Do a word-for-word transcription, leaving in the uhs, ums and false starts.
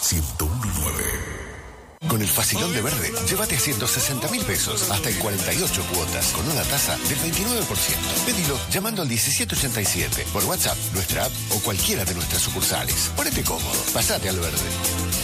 ciento uno punto nueve. Con el Facilón de Verde, llévate a ciento sesenta mil pesos hasta en cuarenta y ocho cuotas con una tasa del veintinueve por ciento. Pedilo llamando al diecisiete ochenta y siete por WhatsApp, nuestra app o cualquiera de nuestras sucursales. Ponete cómodo, pasate al Verde.